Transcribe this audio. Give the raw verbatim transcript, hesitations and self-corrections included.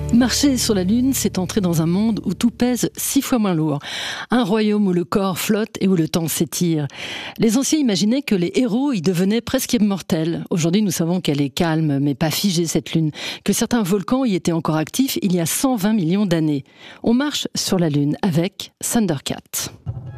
Marcher sur la Lune, c'est entrer dans un monde où tout pèse six fois moins lourd. Un royaume où le corps flotte et où le temps s'étire. Les anciens imaginaient que les héros y devenaient presque immortels. Aujourd'hui, nous savons qu'elle est calme, mais pas figée, cette Lune. Que certains volcans y étaient encore actifs il y a cent vingt millions d'années. On marche sur la Lune avec Thundercat.